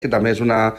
que també és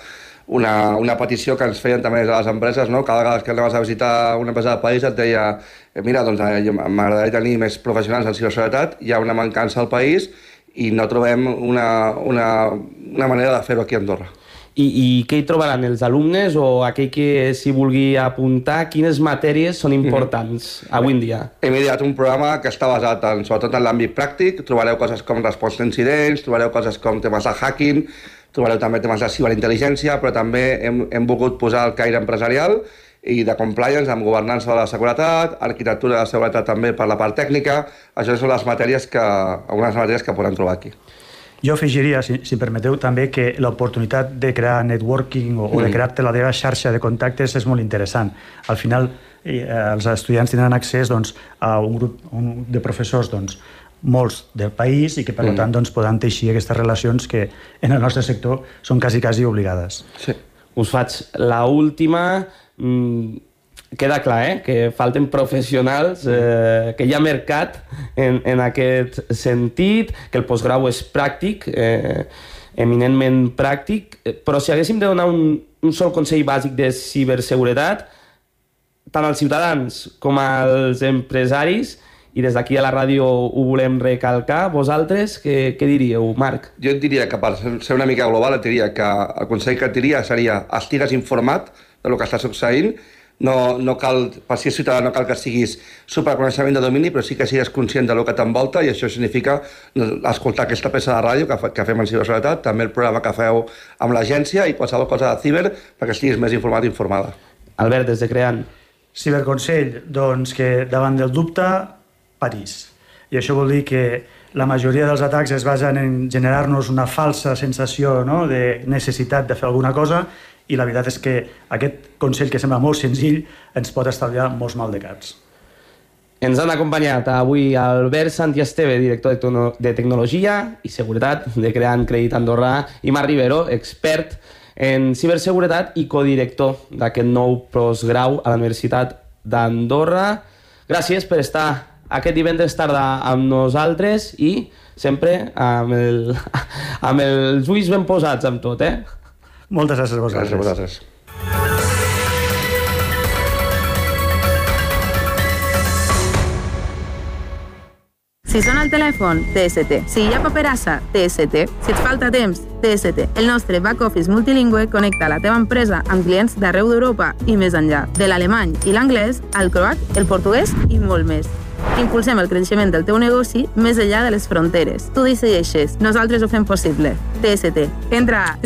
una petició que ens feien també a les empreses, no? Cada vegada que anaves a visitar una empresa del país et deia mira, doncs m'agradaria tenir més professionals en ciberseguretat, hi ha una mancança al país i no trobem una manera de fer-ho aquí a Andorra. I què hi trobaran els alumnes o aquell que s'hi vulgui apuntar? Quines matèries són importants avui en dia? Hem ideat un programa que està basat sobretot en l'àmbit pràctic. Trobareu coses com resposta a incidents, trobareu coses com temes de hacking, trobareu també temes de ciberintel·ligència, però també hem volgut posar el caire empresarial i de compliance amb governança de la seguretat, arquitectura de seguretat també per la part tècnica. Això són les matèries algunes matèries que podran trobar aquí. Jo afegiria, si permeteu, també que l'oportunitat de crear networking o de crear-te la teva xarxa de contactes és molt interessant. Al final, els estudiants tindran accés a un grup de professors molts del país i que, per tant, podran teixir aquestes relacions que en el nostre sector són quasi obligades. Sí. Us faig l'última. Queda clar, que falten professionals, que hi ha mercat en aquest sentit, que el postgrau és pràctic, eminentment pràctic, però si haguéssim de donar un sol consell bàsic de ciberseguretat, tant als ciutadans com als empresaris, i des d'aquí a la ràdio ho volem recalcar, vosaltres què diríeu, Marc? Jo et diria que per ser una mica global et diria que el consell que et diria seria estigues informat del que està succeint. No cal, per ser ciutadà no cal que siguis superconeixement de domini, però sí que sigues conscient del que t'envolta, i això significa escoltar aquesta peça de ràdio que fem en ciberseguretat, també el programa que feu amb l'agència i qualsevol cosa de ciber, perquè estiguis més informat i informada. Albert, des de Creant. Ciberconsell, doncs que davant del dubte, París. I això vol dir que la majoria dels atacs es basen en generar-nos una falsa sensació de necessitat de fer alguna cosa, i la veritat és que aquest consell, que sembla molt senzill, ens pot estalviar molts maldecaps. Ens han acompanyat avui Albert Santiesteve, director de Tecnologia i Seguretat de Creant Crèdit Andorrà, i Marc Rivero, expert en ciberseguretat i codirector d'aquest nou postgrau a la Universitat d'Andorra. Gràcies per estar aquest divendres tarda amb nosaltres i sempre amb els ulls ben posats amb tot, Moltes gràcies a vosaltres. Gràcies a vosaltres. Si sona el telèfon, TST. Si hi ha paperassa, TST. Si et falta temps, TST. El nostre back office multilingüe connecta la teva empresa amb clients d'arreu d'Europa i més enllà. De l'alemany i l'anglès, al croat, el portuguès i molt més. Impulsem el creixement del teu negoci més enllà de les fronteres. Tu decideixes, nosaltres ho fem possible. TST. Entra a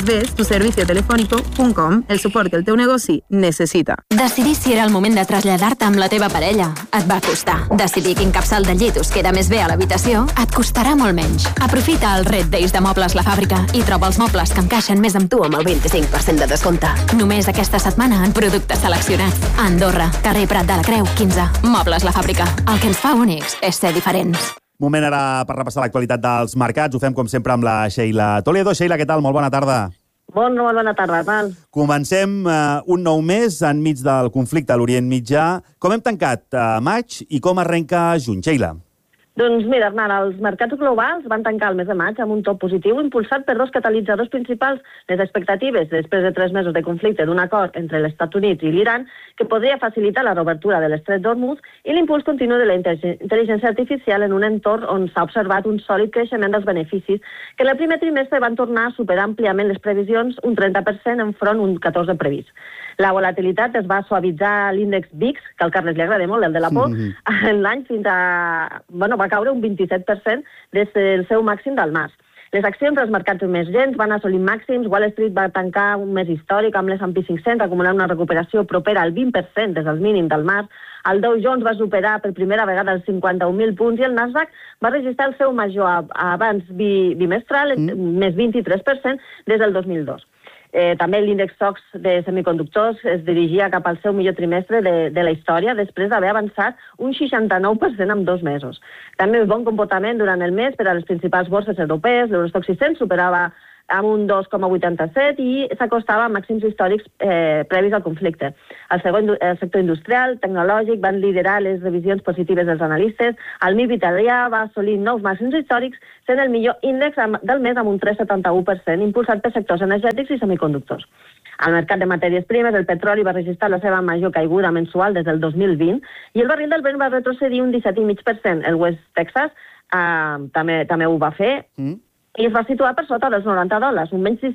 www.tuserviciotelefónico.com, el suport que el teu negoci necessita. Decidir si era el moment de traslladar-te amb la teva parella et va costar. Decidir quin capçal de llit us queda més bé a l'habitació et costarà molt menys. Aprofita el Red Days de Mobles La Fàbrica i troba els mobles que encaixen més amb tu amb el 25% de descompte. Només aquesta setmana en productes seleccionats. A Andorra, carrer Prat de la Creu, 15. Mobles La Fàbrica. El que ens fa únics és ser diferents. Moment ara per repassar l'actualitat dels mercats. Ho fem, com sempre, amb la Sheila Toledo. Sheila, què tal? Molt bona tarda. Molt bona tarda, tal. Comencem un nou mes enmig del conflicte a l'Orient Mitjà. Com hem tancat maig i com arrenca juny, Sheila? Doncs mira, Hernán, els mercats globals van tancar el mes de maig amb un top positiu impulsat per dos catalitzadors principals: les expectatives després de 3 mesos de conflicte d'un acord entre els Estats Units i l'Iran que podria facilitar la reobertura de l'estret d'Hormuz i l'impuls continu de la intel·ligència artificial en un entorn on s'ha observat un sòlid creixement dels beneficis que en el primer trimestre van tornar a superar àmpliament les previsions, un 30% enfront un 14% previst. La volatilitat es va suavitzar a l'índex VIX, que al Carles li agrada molt, el de la por, en l'any fins a... va caure un 27% des del seu màxim del març. Les accions dels mercats emergents van assolir màxims. Wall Street va tancar un mes històric amb l'S&P 500 acumulant una recuperació propera al 20% des del mínim del març. El Dow Jones va superar per primera vegada els 51.000 punts i el Nasdaq va registrar el seu major avanç bimestral, més 23% des del 2002. També l'índex SOX de semiconductors es dirigia cap al seu millor trimestre de la història després d'haver avançat un 69% en 2 mesos. També bon comportament durant el mes per a les principals borses europees. L'Eurostoxx 600 superava amb un 2,87 i s'acostava a màxims històrics previs al conflicte. El sector industrial, tecnològic, van liderar les revisions positives dels analistes. El MIB italià va assolir nous màxims històrics, sent el millor índex del mes amb un 3,71%, impulsat per sectors energètics i semiconductors. Al mercat de matèries primes, el petroli va registrar la seva major caiguda mensual des del 2020 i el barril del Brent va retrocedir un 17,5%. El West Texas també ho va fer i es va situar per sota dels $90, un menys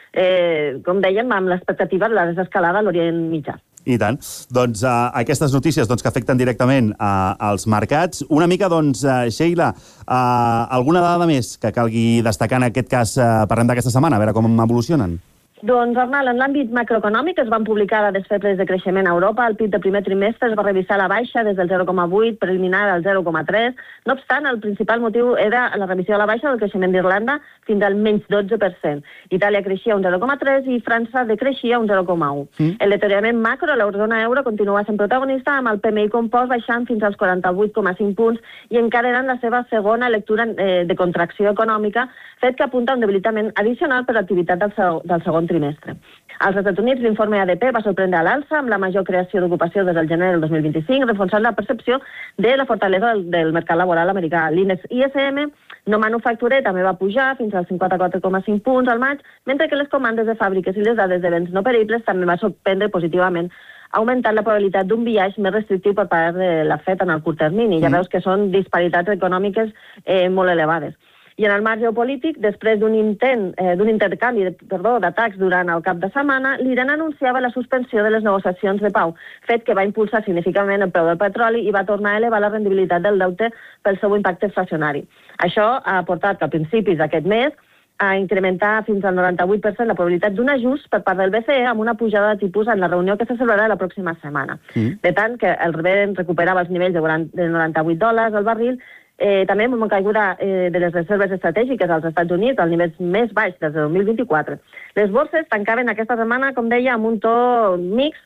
17, com dèiem, amb l'expectativa de la desescalada a l'Orient Mitjà. I tant. Doncs aquestes notícies que afecten directament als mercats. Una mica, Sheila, alguna dada més que calgui destacar en aquest cas parlem d'aquesta setmana, a veure com evolucionen? Doncs, Arnal, en l'àmbit macroeconòmic es van publicar dades febles de creixement a Europa. El PIB de primer trimestre es va revisar a la baixa des del 0,8 preliminar al 0,3. No obstant, el principal motiu era la revisió a la baixa del creixement d'Irlanda fins al menys 12%. Itàlia creixia un 0,3 i França decreixia un 0,1. El deteriorament macro a l'eurozona euro continua sent protagonista, amb el PMI compost baixant fins als 48,5 punts i encara eren la seva segona lectura de contracció econòmica, fet que apunta a un debilitament addicional per l'activitat del segon trimestre. Als Estats Units, l'informe ADP va sorprendre a l'alça amb la major creació d'ocupació des del gener del 2025, reforçant la percepció de la fortalesa del mercat laboral americà. L'índex ISM no manufacturer també va pujar fins als 54,5 punts al maig, mentre que les comandes de fàbriques i les dades de béns no peribles també va sorprendre positivament, augmentant la probabilitat d'un biaix més restrictiu per part de la FED en el curt termini. Ja veus que són disparitats econòmiques molt elevades. I en el marc geopolític, després d'un intercanvi d'atacs durant el cap de setmana, l'Iran anunciava la suspensió de les negociacions de pau, fet que va impulsar significativament el preu del petroli i va tornar a elevar la rendibilitat del deute pel seu impacte inflacionari. Això ha portat que a principis d'aquest mes a incrementar fins al 98% la probabilitat d'un ajust per part del BCE amb una pujada de tipus en la reunió que se celebrarà la pròxima setmana. De tant que el Brent recuperava els nivells de $98 al barril, també amb una caiguda de les reserves estratègiques als Estats Units al nivell més baix des de 2024. Les borses tancaven aquesta setmana, com deia, amb un to mixt,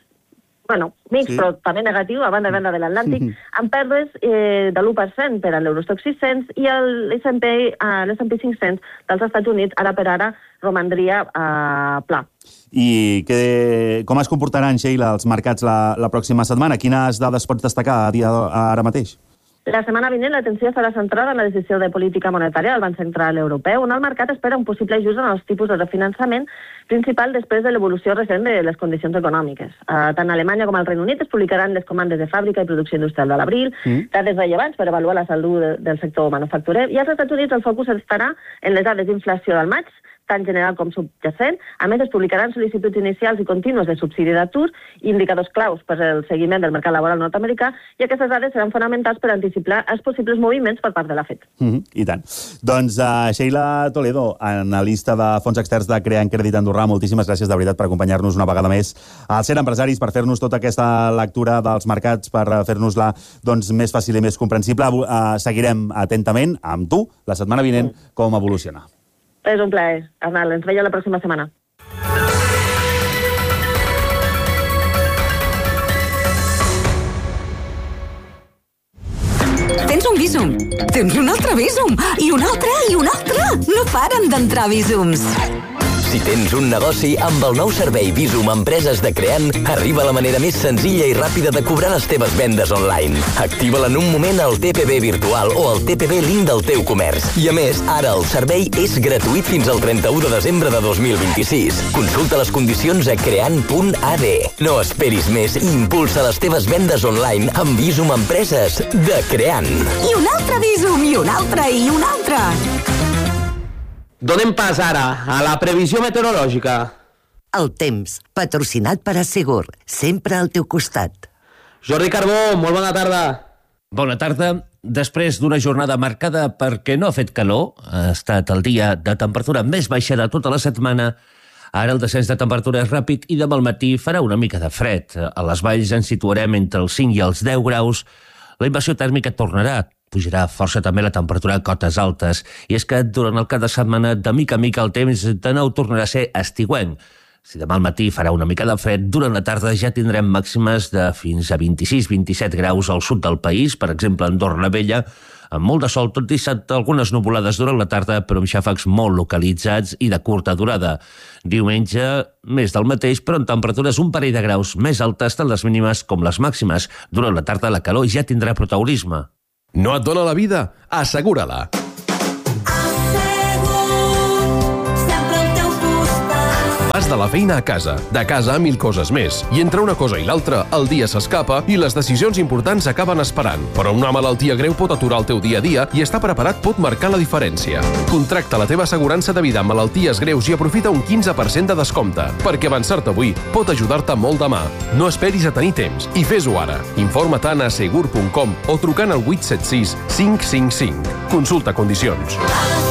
però també negatiu a banda de l'Atlàntic, amb pèrdues de l'1% per a l'Eurostoxx 600 i l'S&P 500 dels Estats Units ara per ara romandria pla. I com es comportaran, Sheila, els mercats la pròxima setmana? Quines dades pots destacar ara mateix? La setmana vinent l'atenció estarà centrada en la decisió de política monetària del Banc Central Europeu, on el mercat espera un possible ajust en els tipus de refinançament principal després de l'evolució recent de les condicions econòmiques. Tant Alemanya com el Regne Unit es publicaran les comandes de fàbrica i producció industrial de l'abril, dades rellevants per avaluar la salut del sector manufacturer, i als Estats Units el focus estarà en les dades d'inflació del maig, tant general com subjacent. A més, es publicaran sol·licituds inicials i contínues de subsidi d'atur i indicadors claus per al seguiment del mercat laboral nord-americà, i aquestes dades seran fonamentals per anticipar els possibles moviments per part de la FED. I tant. Doncs Sheila Toledo, analista de fons externs de Creant Crèdit Andorrà, moltíssimes gràcies de veritat per acompanyar-nos una vegada més al Ser Empresaris, per fer-nos tota aquesta lectura dels mercats, per fer-nos-la més fàcil i més comprensible. Seguirem atentament amb tu la setmana vinent com evoluciona. És un plaer, Arnal. Ens veiem la pròxima setmana. Tens un Bizum, tens un altre Bizum, i un altre, i un altre. No paren d'entrar Bizums. Si tens un negoci, amb el nou servei Bizum Empreses de Creant, arriba la manera més senzilla i ràpida de cobrar les teves vendes online. Activa-la en un moment al TPB virtual o al TPB link del teu comerç. I a més, ara el servei és gratuït fins al 31 de desembre de 2026. Consulta les condicions a creant.ad. No esperis més i impulsa les teves vendes online amb Bizum Empreses de Creant. I un altre Bizum, i un altre, i un altre. Donem pas ara a la previsió meteorològica. El temps, patrocinat per Assegur, sempre al teu costat. Jordi Carbó, molt bona tarda. Bona tarda. Després d'una jornada marcada perquè no ha fet calor, ha estat el dia de temperatura més baixa de tota la setmana, ara el descens de temperatura és ràpid i demà al matí farà una mica de fred. A les valls ens situarem entre els 5 i els 10 graus. La inversió tèrmica tornarà. Pujarà força també la temperatura a cotes altes. I és que durant el cap de setmana, de mica en mica, el temps de nou tornarà a ser estiuenc. Si demà al matí farà una mica de fred, durant la tarda ja tindrem màximes de fins a 26-27 graus al sud del país, per exemple, a Andorra la Vella, amb molt de sol tot dissabte, algunes nuvolades durant la tarda, però amb xàfecs molt localitzats i de curta durada. Diumenge, més del mateix, però en temperatures un parell de graus més altes, tant les mínimes com les màximes. Durant la tarda la calor ja tindrà protagonisme. No et dóna la vida? Assegura-la. Vas de la feina a casa, de casa a 1000 coses més, i entre una cosa i l'altra, el dia s'escapa i les decisions importants acaben esperant. Però una malaltia greu pot aturar el teu dia a dia i estar preparat pot marcar la diferència. Contracta la teva assegurança de vida amb malalties greus i aprofita un 15% de descompte, perquè avançar-te avui pot ajudar-te molt demà. No esperis a tenir temps i fes-ho ara. Informa't a asegur.com o trucant al 876 555. Consulta condicions.